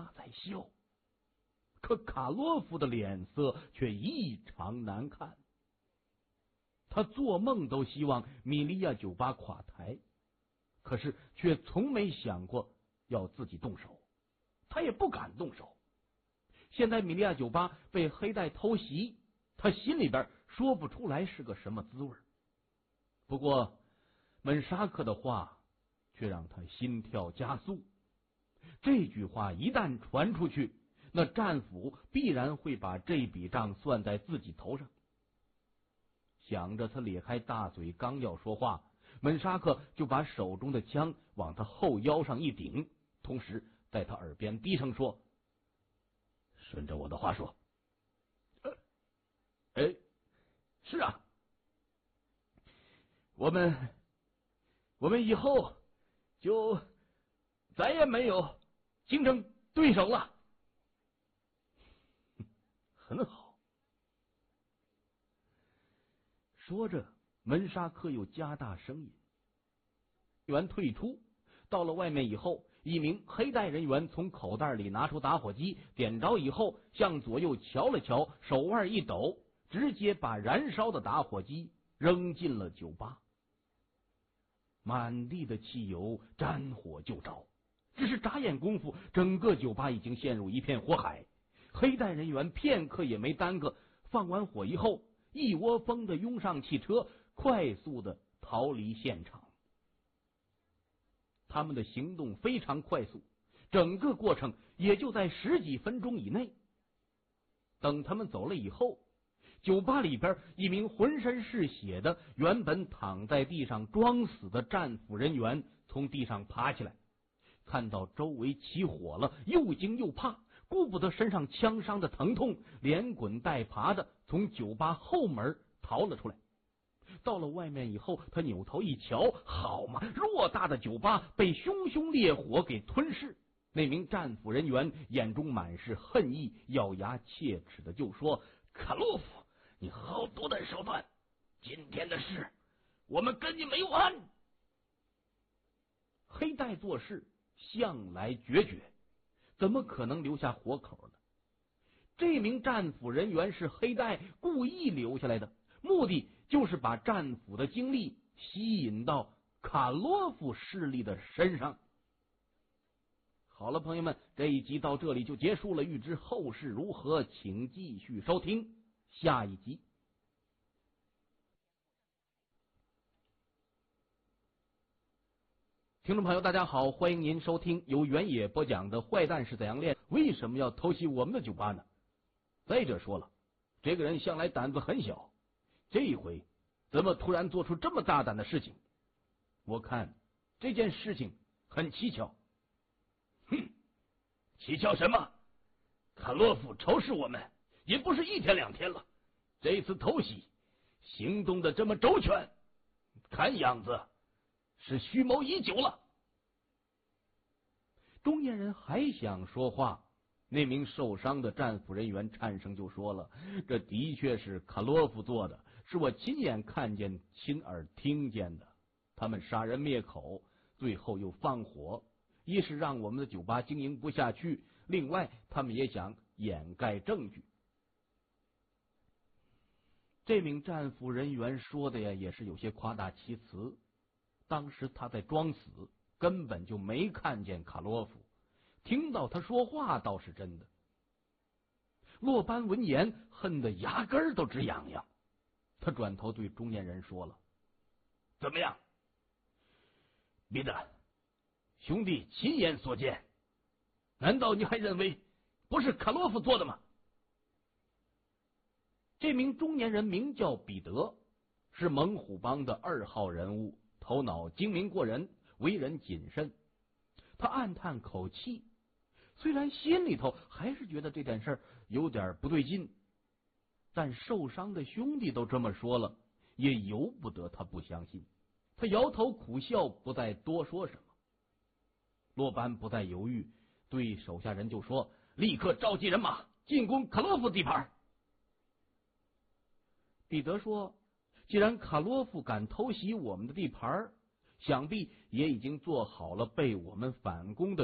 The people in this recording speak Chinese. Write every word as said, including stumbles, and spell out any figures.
他在笑，可卡洛夫的脸色却异常难看。他做梦都希望米利亚酒吧垮台，可是却从没想过要自己动手，他也不敢动手。现在米利亚酒吧被黑带偷袭，他心里边说不出来是个什么滋味。不过门沙克的话却让他心跳加速，这句话一旦传出去，那战俘必然会把这笔账算在自己头上。想着，他咧开大嘴，刚要说话，门沙克就把手中的枪往他后腰上一顶，同时在他耳边低声说：“顺着我的话说。”呃，哎，是啊，我们我们以后就再也没有竞争对手了。很好。说着，门沙克又加大声音。员退出，到了外面以后，一名黑带人员从口袋里拿出打火机，点着以后向左右瞧了瞧，手腕一抖，直接把燃烧的打火机扔进了酒吧。满地的汽油沾火就着，只是眨眼功夫，整个酒吧已经陷入一片火海。黑带人员片刻也没耽搁，放完火以后，一窝蜂的拥上汽车，快速的逃离现场。他们的行动非常快速，整个过程也就在十几分钟以内。等他们走了以后，酒吧里边一名浑身是血的原本躺在地上装死的战俘人员从地上爬起来，看到周围起火了，又惊又怕，顾不得身上枪伤的疼痛，连滚带爬的从酒吧后门逃了出来。到了外面以后，他扭头一瞧，好嘛，偌大的酒吧被熊熊烈火给吞噬。那名战俘人员眼中满是恨意，咬牙切齿的就说：“卡洛夫，你好毒的手段！今天的事我们跟你没完！”黑带做事向来决绝，怎么可能留下活口呢？这名战俘人员是黑带故意留下来的，目的就是把战俘的精力吸引到卡洛夫势力的身上。好了，朋友们，这一集到这里就结束了，欲知后事如何，请继续收听下一集。听众朋友大家好，欢迎您收听由原野播讲的坏蛋是怎样练，为什么要偷袭我们的酒吧呢？再者说了，这个人向来胆子很小，这一回怎么突然做出这么大胆的事情？我看这件事情很蹊跷。哼，蹊跷什么？卡洛夫仇视我们也不是一天两天了，这次偷袭行动的这么周全，看样子是蓄谋已久了。中年人还想说话，那名受伤的战俘人员颤声就说了：“这的确是卡洛夫做的，是我亲眼看见、亲耳听见的。他们杀人灭口，最后又放火，一是让我们的酒吧经营不下去，另外他们也想掩盖证据。”这名战俘人员说的呀，也是有些夸大其词。当时他在装死，根本就没看见卡洛夫，听到他说话倒是真的。洛班闻言恨得牙根都直痒痒，他转头对中年人说了：“怎么样，彼得，兄弟亲眼所见，难道你还认为不是卡洛夫做的吗？”这名中年人名叫彼得，是猛虎帮的二号人物，头脑精明过人，为人谨慎。他暗叹口气，虽然心里头还是觉得这件事有点不对劲，但受伤的兄弟都这么说了，也由不得他不相信。他摇头苦笑，不再多说什么。洛班不再犹豫，对手下人就说：“立刻召集人马进攻卡洛夫地盘。”彼得说：“既然卡洛夫敢偷袭我们的地盘，想必也已经做好了被我们反攻的